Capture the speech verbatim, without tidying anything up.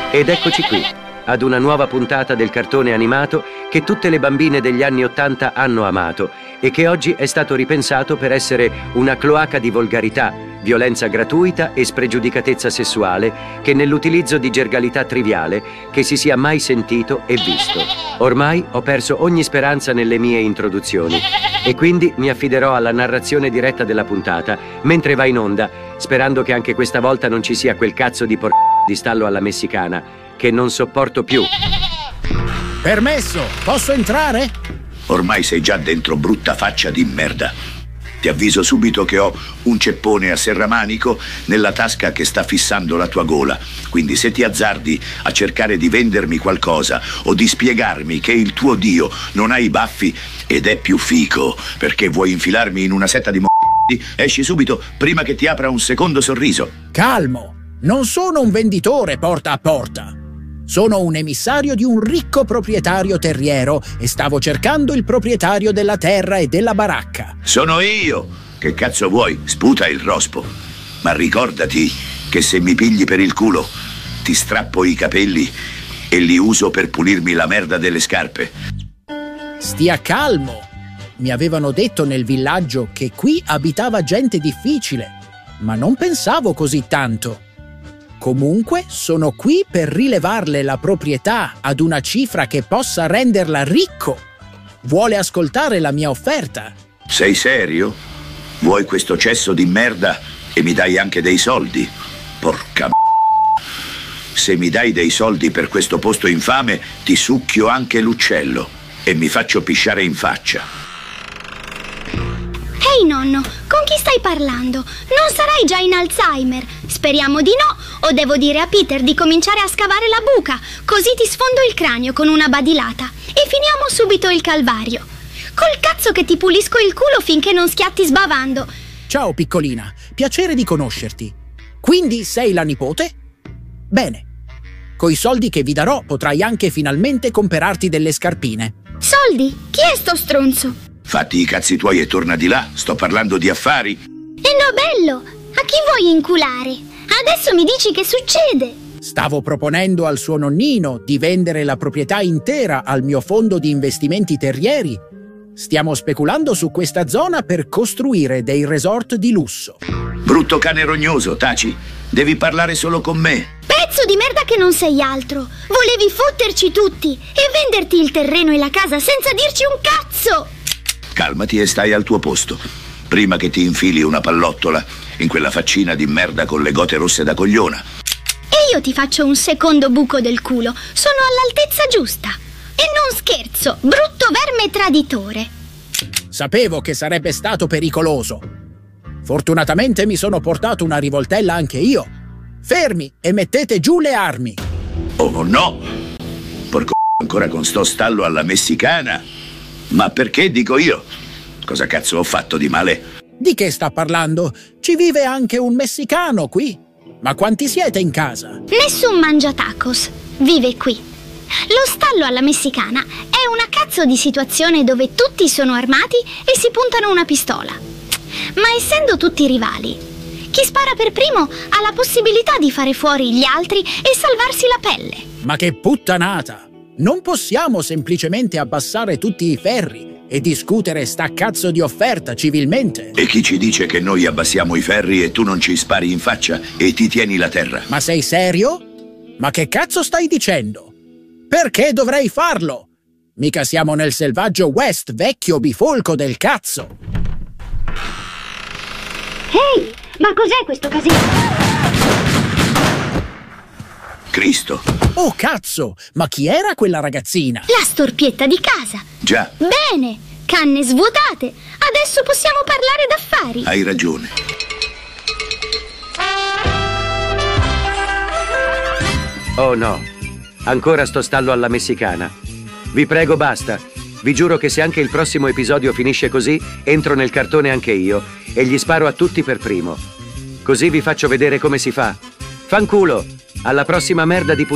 Ed eccoci qui, ad una nuova puntata del cartone animato che tutte le bambine degli anni Ottanta hanno amato e che oggi è stato ripensato per essere una cloaca di volgarità, violenza gratuita e spregiudicatezza sessuale che nell'utilizzo di gergalità triviale che si sia mai sentito e visto. Ormai ho perso ogni speranza nelle mie introduzioni e quindi mi affiderò alla narrazione diretta della puntata mentre va in onda, sperando che anche questa volta non ci sia quel cazzo di por... di stallo alla messicana che non sopporto più. Permesso, posso entrare? Ormai sei già dentro, brutta faccia di merda. Ti avviso subito che ho un ceppone a serramanico nella tasca che sta fissando la tua gola. Quindi se ti azzardi a cercare di vendermi qualcosa o di spiegarmi che il tuo dio non ha i baffi ed è più fico perché vuoi infilarmi in una setta di m***i, esci subito prima che ti apra un secondo sorriso. Calmo, non sono un venditore porta a porta. Sono un emissario di un ricco proprietario terriero e stavo cercando il proprietario della terra e della baracca. Sono io! Che cazzo vuoi? Sputa il rospo. Ma ricordati che se mi pigli per il culo, ti strappo i capelli e li uso per pulirmi la merda delle scarpe. Stia calmo. Mi avevano detto nel villaggio che qui abitava gente difficile, ma non pensavo così tanto. Comunque, sono qui per rilevarle la proprietà ad una cifra che possa renderla ricco. Vuole ascoltare la mia offerta? Sei serio? Vuoi questo cesso di merda e mi dai anche dei soldi? Porca m***a. Se mi dai dei soldi per questo posto infame, ti succhio anche l'uccello e mi faccio pisciare in faccia. Ehi nonno, con chi stai parlando? Non sarai già in Alzheimer? Speriamo di no, o devo dire a Peter di cominciare a scavare la buca, così ti sfondo il cranio con una badilata e finiamo subito il calvario. Col cazzo che ti pulisco il culo finché non schiatti sbavando. Ciao piccolina, piacere di conoscerti. Quindi sei la nipote? Bene, coi soldi che vi darò potrai anche finalmente comperarti delle scarpine. Soldi? Chi è sto stronzo? Fatti i cazzi tuoi e torna di là, sto parlando di affari. E no bello, a chi vuoi inculare? Adesso mi dici che succede? Stavo proponendo al suo nonnino di vendere la proprietà intera al mio fondo di investimenti terrieri. Stiamo speculando su questa zona per costruire dei resort di lusso. Brutto cane rognoso, taci. Devi parlare solo con me. Pezzo di merda che non sei altro. Volevi fotterci tutti e venderti il terreno e la casa senza dirci un cazzo. Calmati e stai al tuo posto. Prima che ti infili una pallottola in quella faccina di merda con le gote rosse da cogliona. E io ti faccio un secondo buco del culo. Sono all'altezza giusta. E non scherzo, brutto verme traditore. Sapevo che sarebbe stato pericoloso. Fortunatamente mi sono portato una rivoltella anche io. Fermi e mettete giù le armi. Oh no! Porco ancora con sto stallo alla messicana. Ma perché, dico io? Cosa cazzo ho fatto di male? Di che sta parlando? Ci vive anche un messicano qui. Ma quanti siete in casa? Nessun mangiatacos vive qui. Lo stallo alla messicana è una cazzo di situazione dove tutti sono armati e si puntano una pistola. Ma essendo tutti rivali, chi spara per primo ha la possibilità di fare fuori gli altri e salvarsi la pelle. Ma che puttanata! Non possiamo semplicemente abbassare tutti i ferri e discutere sta cazzo di offerta civilmente. E chi ci dice che noi abbassiamo i ferri e tu non ci spari in faccia e ti tieni la terra? Ma sei serio? Ma che cazzo stai dicendo? Perché dovrei farlo? Mica siamo nel selvaggio West, vecchio bifolco del cazzo. Ehi, ma cos'è questo casino? Cristo. Oh cazzo, ma chi era quella ragazzina? La storpietta di casa. Già. Bene, canne svuotate. Adesso possiamo parlare d'affari. Hai ragione. Oh no, ancora sto stallo alla messicana. Vi prego basta. Vi giuro che se anche il prossimo episodio finisce così, entro nel cartone anche io e gli sparo a tutti per primo. Così vi faccio vedere come si fa. Fanculo! Alla prossima merda di puntata.